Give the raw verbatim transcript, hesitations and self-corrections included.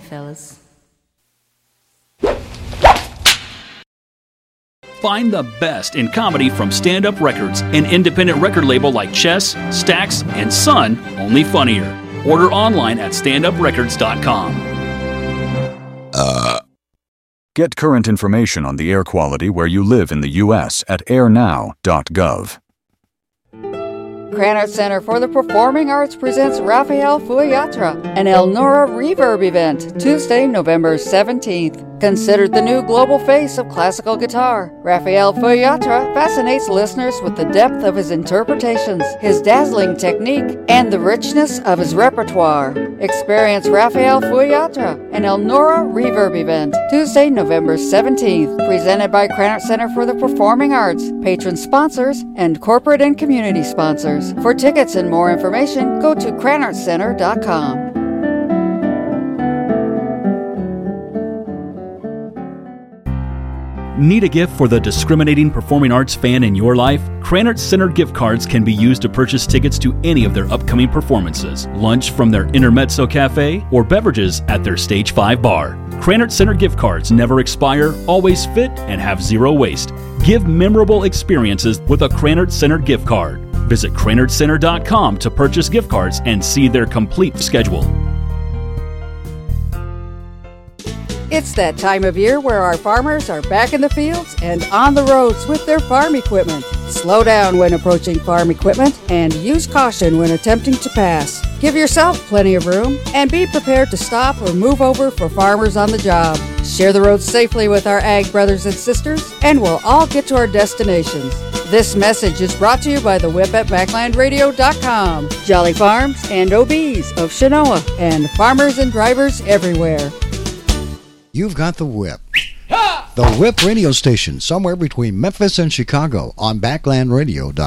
fellas. Find the best in comedy from Stand Up Records, an independent record label like Chess, Stax, and Sun, only funnier. Order online at stand up records dot com. Uh. Get current information on the air quality where you live in the U S at air now dot gov. Krannert Center for the Performing Arts presents Rafael Fuyatra, an El Nora Reverb event, Tuesday, November seventeenth. Considered the new global face of classical guitar, Rafael Fuyatra fascinates listeners with the depth of his interpretations, his dazzling technique, and the richness of his repertoire. Experience Rafael Fuyatra, an El Nora Reverb event, Tuesday, November seventeenth, presented by Krannert Center for the Performing Arts, patron sponsors, and corporate and community sponsors. For tickets and more information, go to krannert center dot com. Need a gift for the discriminating performing arts fan in your life? Krannert Center gift cards can be used to purchase tickets to any of their upcoming performances, lunch from their Intermezzo Cafe, or beverages at their Stage five bar. Krannert Center gift cards never expire, always fit, and have zero waste. Give memorable experiences with a Krannert Center gift card. Visit krannert center dot com to purchase gift cards and see their complete schedule. It's that time of year where our farmers are back in the fields and on the roads with their farm equipment. Slow down when approaching farm equipment and use caution when attempting to pass. Give yourself plenty of room and be prepared to stop or move over for farmers on the job. Share the roads safely with our ag brothers and sisters, and we'll all get to our destinations. This message is brought to you by the Whip at backland radio dot com, Jolly Farms and O Bs of Chenoa, and farmers and drivers everywhere. You've got the Whip. The Whip radio station, somewhere between Memphis and Chicago, on backland radio dot com.